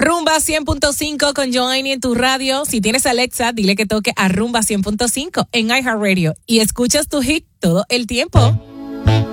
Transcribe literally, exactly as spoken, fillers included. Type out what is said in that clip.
Rumba cien punto cinco con Joanny en tu radio. Si tienes Alexa, dile que toque a Rumba cien punto cinco en iHeartRadio y escuchas tu hit todo el tiempo.